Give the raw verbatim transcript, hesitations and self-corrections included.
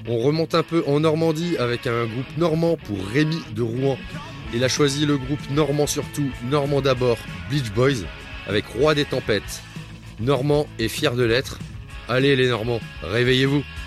On remonte un peu en Normandie avec un groupe normand pour Rémi de Rouen. Il a choisi le groupe normand surtout, normand d'abord, Beach Boys, avec Roi des Tempêtes. Normand est fier de l'être. Allez les Normands, réveillez-vous!